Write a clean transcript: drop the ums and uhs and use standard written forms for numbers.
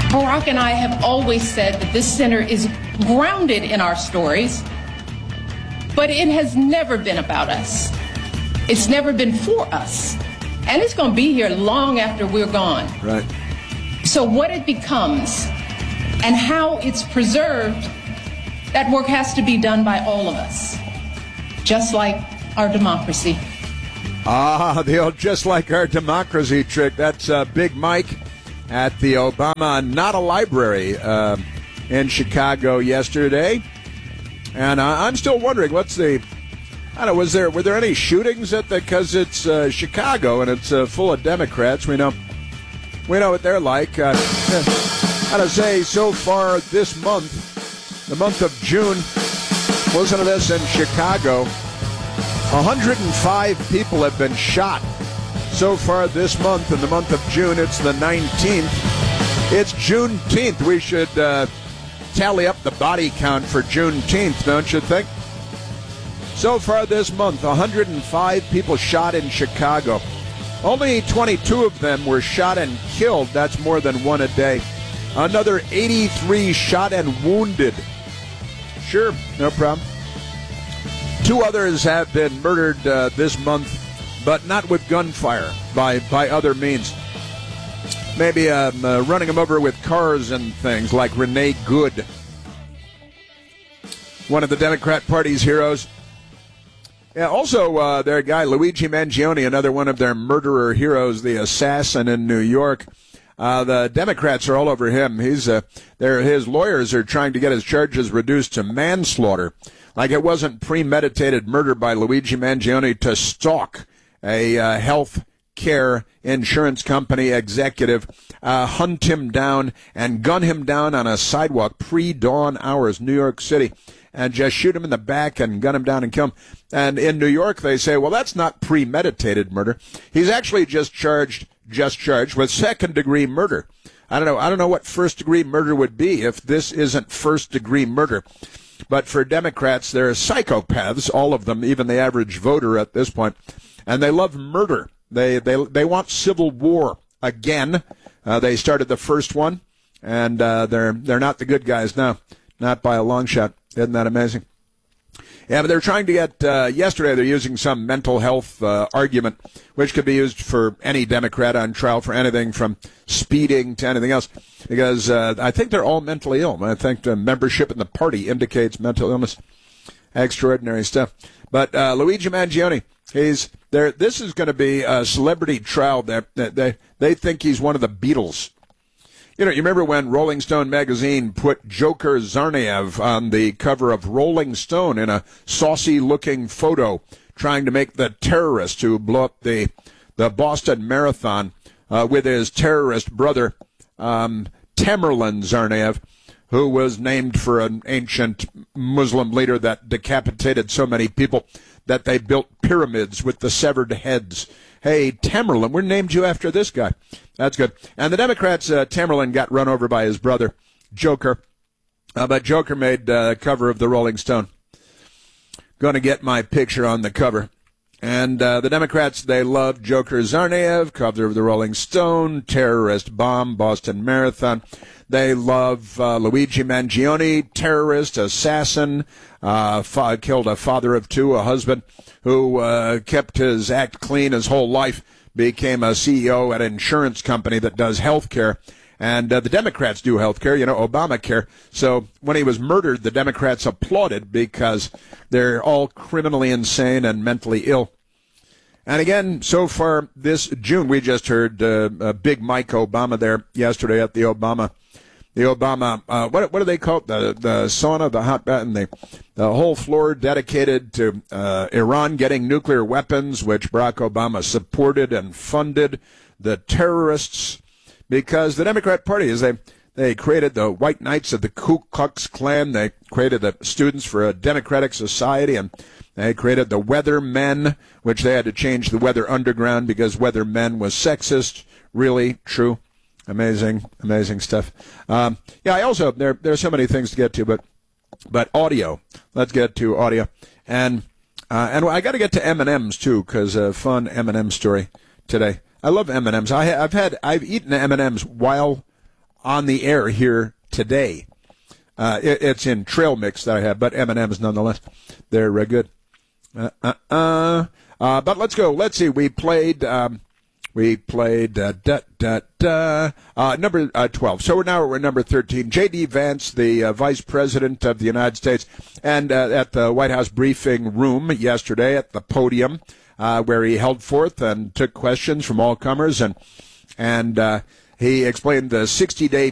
Barack and I have always said that this center is grounded in our stories, but it has never been about us. It's never been for us. And it's going to be here long after we're gone. Right. So what it becomes and how it's preserved, that work has to be done by all of us, just like our democracy. The old just like our democracy trick. That's Big Mike at the Obama Not a Library in Chicago yesterday. And I'm still wondering, what's the... I don't know, were there any shootings at because it's Chicago and it's full of Democrats. We know what they're like. Gotta say, so far this month, the month of June, listen to this, in Chicago, 105 people have been shot so far this month. In the month of June, it's the 19th. It's Juneteenth. We should tally up the body count for Juneteenth, don't you think? So far this month, 105 people shot in Chicago. Only 22 of them were shot and killed. That's more than one a day. Another 83 shot and wounded. Sure, no problem. 2 others have been murdered this month, but not with gunfire, by other means. Maybe running them over with cars and things, like Renee Good, one of the Democrat Party's heroes. Yeah, also, their guy, Luigi Mangione, another one of their murderer heroes, the assassin in New York. The Democrats are all over him. His lawyers are trying to get his charges reduced to manslaughter. Like it wasn't premeditated murder by Luigi Mangione to stalk a health care insurance company executive, hunt him down and gun him down on a sidewalk pre-dawn hours, New York City, and just shoot him in the back and gun him down and kill him. And in New York, they say, well, that's not premeditated murder. He's actually just charged with second-degree murder. I don't know what first-degree murder would be if this isn't first-degree murder. But for Democrats, they're psychopaths, all of them, even the average voter at this point, and they love murder. They want civil war again. They started the first one, and they're not the good guys now, not by a long shot. Isn't that amazing? Yeah, but they're trying to get, yesterday they're using some mental health argument, which could be used for any Democrat on trial for anything from speeding to anything else, because I think they're all mentally ill. I think the membership in the party indicates mental illness. Extraordinary stuff. But Luigi Mangione, he's there. This is going to be a celebrity trial. They think he's one of the Beatles. You remember when Rolling Stone magazine put Joker Zarnaev on the cover of Rolling Stone in a saucy-looking photo, trying to make the terrorist who blew up the Boston Marathon with his terrorist brother, Tamerlan Zarnaev, who was named for an ancient Muslim leader that decapitated so many people that they built pyramids with the severed heads. Hey, Tamerlan, we named you after this guy. That's good. And the Democrats, Tamerlan got run over by his brother, Joker. But Joker made the cover of the Rolling Stone. Going to get my picture on the cover. And the Democrats, they love Joker Zarnaev, cover of the Rolling Stone, terrorist bomb, Boston Marathon. They love Luigi Mangione, terrorist, assassin, killed a father of 2, a husband who kept his act clean his whole life, became a CEO at an insurance company that does health care. And the Democrats do health care, Obamacare. So when he was murdered, the Democrats applauded because they're all criminally insane and mentally ill. And again, so far this June, we just heard Big Mike Obama there yesterday at the Obama, what do they call it? The sauna, the hot bath, and the whole floor dedicated to Iran getting nuclear weapons, which Barack Obama supported and funded, the terrorists, because the Democrat Party they created the White Knights of the Ku Klux Klan. They created the Students for a Democratic Society, and they created the Weather Men, which they had to change the Weather Underground because Weather Men was sexist. Really true. Amazing stuff. I also there's so many things to get to, but audio. Let's get to audio, and I got to get to M&Ms too, because a fun M&M story today. I love M&Ms. I've eaten M&Ms while on the air here today. It's in trail mix that I have, but M&M's nonetheless. They're good. But let's go. Let's see. We played number 12. So we're number 13. J.D. Vance, the Vice President of the United States, and at the White House briefing room yesterday at the podium, where he held forth and took questions from all comers, and he explained the 60-day